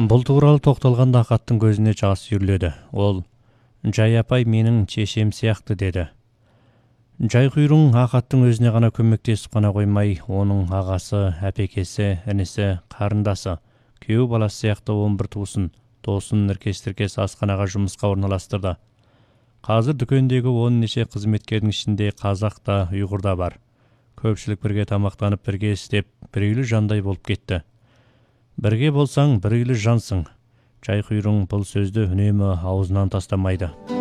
Бұл туралы тоқталғанда Ақаттың көзіне жас үйіріледі. Ол, «Жай апай менің шешем сияқты» деді. Жай құйрың Ақаттың өзіне ғана көмектесіп қана қоймай, оның ағасы, әпекесі, інісі, қарындасы, күйеу баласы сияқты 11 туысын, досын іркес-тіркес асханаға жұмысқа орналастырды. Қазір дүкендегі 10 неше қызметкердің ішінде қазақ та, ұйғыр да бар. Көпшілік бірге тамақтанып, бірге істеп, бір үйлі жандай болып кетті. Бірге болсаң, бір үйлі жансың. Жай құйрың бұл сөзді үнемі аузынан тастамайды.